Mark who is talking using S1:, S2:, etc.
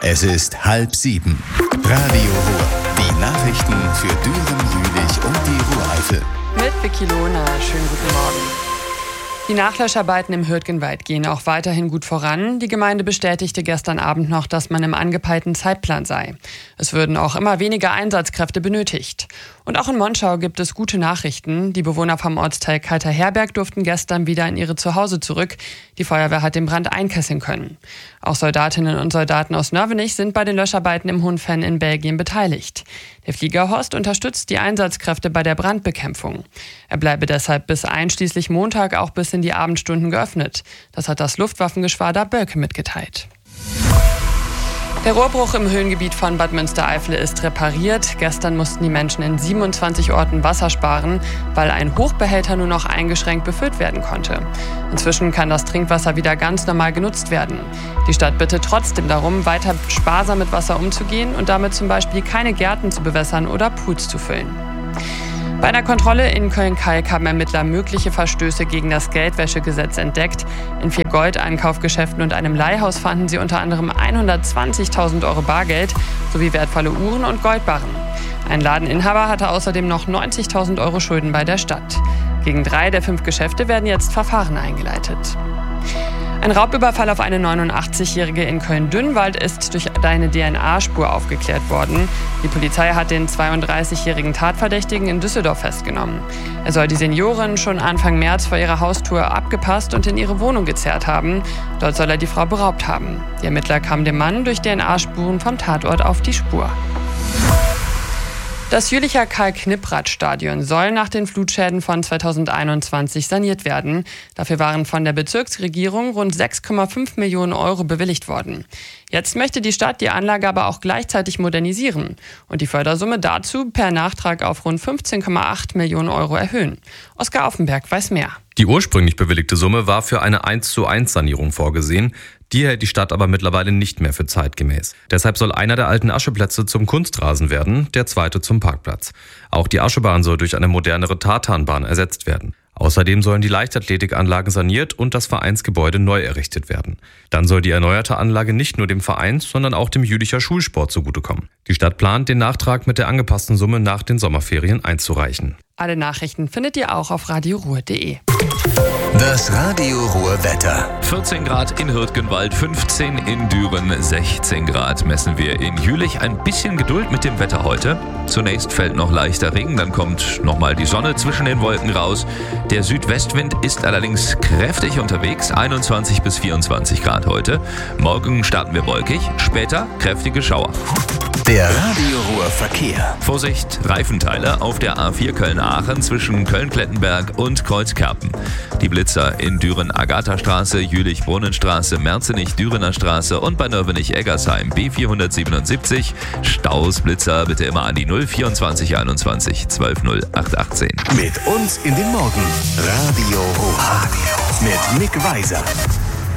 S1: Es ist 6:30. Radio Ruhr. Die Nachrichten für Düren, Jülich und die Ruhr-Eifel.
S2: Mit Vicky Lohner. Schönen guten Morgen. Die Nachlöscharbeiten im Hürtgenwald gehen auch weiterhin gut voran. Die Gemeinde bestätigte gestern Abend noch, dass man im angepeilten Zeitplan sei. Es würden auch immer weniger Einsatzkräfte benötigt. Und auch in Monschau gibt es gute Nachrichten. Die Bewohner vom Ortsteil Kalter-Herberg durften gestern wieder in ihre Zuhause zurück. Die Feuerwehr hat den Brand einkesseln können. Auch Soldatinnen und Soldaten aus Nörvenich sind bei den Löscharbeiten im Hohenfenn in Belgien beteiligt. Der Flieger Horst unterstützt die Einsatzkräfte bei der Brandbekämpfung. Er bleibe deshalb bis einschließlich Montag auch bis in die Abendstunden geöffnet. Das hat das Luftwaffengeschwader Bölke mitgeteilt. Der Rohrbruch im Höhengebiet von Bad Münstereifel ist repariert. Gestern mussten die Menschen in 27 Orten Wasser sparen, weil ein Hochbehälter nur noch eingeschränkt befüllt werden konnte. Inzwischen kann das Trinkwasser wieder ganz normal genutzt werden. Die Stadt bittet trotzdem darum, weiter sparsam mit Wasser umzugehen und damit zum Beispiel keine Gärten zu bewässern oder Pools zu füllen. Bei einer Kontrolle in Köln-Kalk haben Ermittler mögliche Verstöße gegen das Geldwäschegesetz entdeckt. In 4 Goldeinkaufgeschäften und einem Leihhaus fanden sie unter anderem 120.000 Euro Bargeld sowie wertvolle Uhren und Goldbarren. Ein Ladeninhaber hatte außerdem noch 90.000 Euro Schulden bei der Stadt. Gegen 3 der 5 Geschäfte werden jetzt Verfahren eingeleitet. Ein Raubüberfall auf eine 89-Jährige in Köln-Dünnwald ist durch eine DNA-Spur aufgeklärt worden. Die Polizei hat den 32-jährigen Tatverdächtigen in Düsseldorf festgenommen. Er soll die Seniorin schon Anfang März vor ihrer Haustür abgepasst und in ihre Wohnung gezerrt haben. Dort soll er die Frau beraubt haben. Die Ermittler kamen dem Mann durch DNA-Spuren vom Tatort auf die Spur. Das Jülicher Karl-Knipprath-Stadion soll nach den Flutschäden von 2021 saniert werden. Dafür waren von der Bezirksregierung rund 6,5 Millionen Euro bewilligt worden. Jetzt möchte die Stadt die Anlage aber auch gleichzeitig modernisieren und die Fördersumme dazu per Nachtrag auf rund 15,8 Millionen Euro erhöhen. Oskar Auffenberg weiß mehr.
S3: Die ursprünglich bewilligte Summe war für eine 1:1-Sanierung vorgesehen. Die hält die Stadt aber mittlerweile nicht mehr für zeitgemäß. Deshalb soll einer der alten Ascheplätze zum Kunstrasen werden, der zweite zum Parkplatz. Auch die Aschebahn soll durch eine modernere Tartanbahn ersetzt werden. Außerdem sollen die Leichtathletikanlagen saniert und das Vereinsgebäude neu errichtet werden. Dann soll die erneuerte Anlage nicht nur dem Verein, sondern auch dem Jülicher Schulsport zugutekommen. Die Stadt plant, den Nachtrag mit der angepassten Summe nach den Sommerferien einzureichen.
S2: Alle Nachrichten findet ihr auch auf radioruhr.de.
S1: Das Radio Ruhr Wetter.
S4: 14 Grad in Hürtgenwald, 15 in Düren, 16 Grad messen wir in Jülich. Ein bisschen Geduld mit dem Wetter heute. Zunächst fällt noch leichter Regen, dann kommt nochmal die Sonne zwischen den Wolken raus. Der Südwestwind ist allerdings kräftig unterwegs, 21 bis 24 Grad heute. Morgen starten wir wolkig, später kräftige Schauer.
S1: Der Radio Ruhr Verkehr.
S4: Vorsicht, Reifenteile auf der A4 Köln-Aachen zwischen Köln-Klettenberg und Kreuzkerpen. Die Blitzer in Düren-Agatha-Straße, Jülich-Brunnenstraße, Merzenich-Dürener Straße und bei Nörvenich-Eggersheim B477. Staus, Blitzer bitte immer an die 024 21 12 0818.
S1: Mit uns in den Morgen. Radio Ruhr. Mit Nick Weiser.